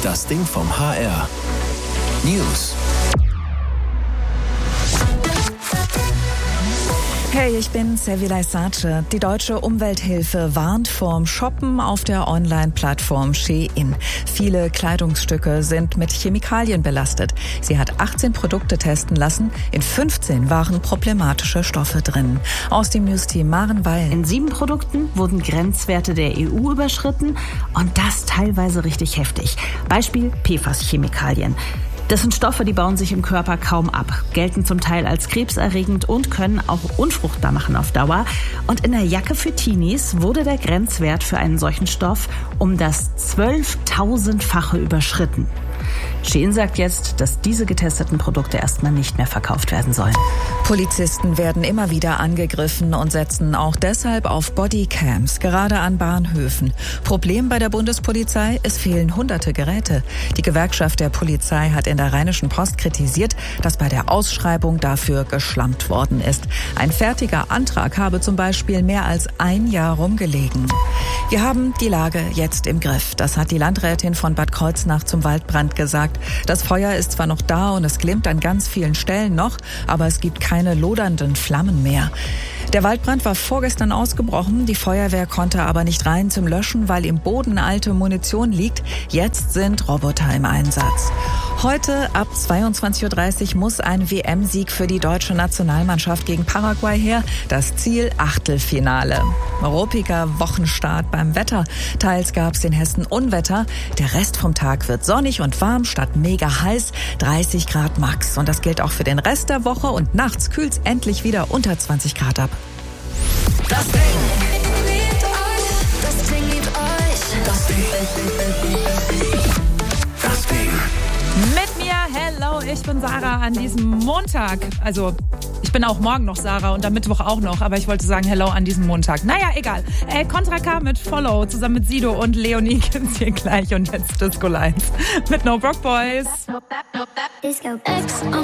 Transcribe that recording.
Das Ding vom HR. News. Hey, ich bin Sevilay Sace. Die Deutsche Umwelthilfe warnt vorm Shoppen auf der Online-Plattform Shein. Viele Kleidungsstücke sind mit Chemikalien belastet. Sie hat 18 Produkte testen lassen. In 15 waren problematische Stoffe drin. Aus dem News-Team Maren Weil. In 7 Produkten wurden Grenzwerte der EU überschritten und das teilweise richtig heftig. Beispiel PFAS-Chemikalien. Das sind Stoffe, die bauen sich im Körper kaum ab, gelten zum Teil als krebserregend und können auch unfruchtbar machen auf Dauer. Und in der Jacke für Teenies wurde der Grenzwert für einen solchen Stoff um das 12.000-fache überschritten. Shein sagt jetzt, dass diese getesteten Produkte erstmal nicht mehr verkauft werden sollen. Polizisten werden immer wieder angegriffen und setzen auch deshalb auf Bodycams, gerade an Bahnhöfen. Problem bei der Bundespolizei, es fehlen hunderte Geräte. Die Gewerkschaft der Polizei hat in der Rheinischen Post kritisiert, dass bei der Ausschreibung dafür geschlampt worden ist. Ein fertiger Antrag habe zum Beispiel mehr als ein Jahr rumgelegen. Wir haben die Lage jetzt im Griff. Das hat die Landrätin von Bad Kreuznach zum Waldbrand gesagt. Das Feuer ist zwar noch da und es glimmt an ganz vielen Stellen noch, aber es gibt keine lodernden Flammen mehr. Der Waldbrand war vorgestern ausgebrochen. Die Feuerwehr konnte aber nicht rein zum Löschen, weil im Boden alte Munition liegt. Jetzt sind Roboter im Einsatz. Heute ab 22.30 Uhr muss ein WM-Sieg für die deutsche Nationalmannschaft gegen Paraguay her. Das Ziel Achtelfinale. Ruppiger Wochenstart beim Wetter. Teils gab es in Hessen Unwetter. Der Rest vom Tag wird sonnig und warm statt mega heiß. 30 Grad max. Und das gilt auch für den Rest der Woche. Und nachts kühlt es endlich wieder unter 20 Grad ab. Das Ding. Das Ding liebt euch. Das Ding. Das Ding. Mit mir, hello, ich bin Sarah an diesem Montag. Also, ich bin auch morgen noch Sarah und am Mittwoch auch noch, aber ich wollte sagen hello an diesem Montag. Naja, egal. Contra K mit Follow zusammen mit Sido und Leonie gibt's hier gleich und jetzt Disco Live mit No Broke Boys. Disco.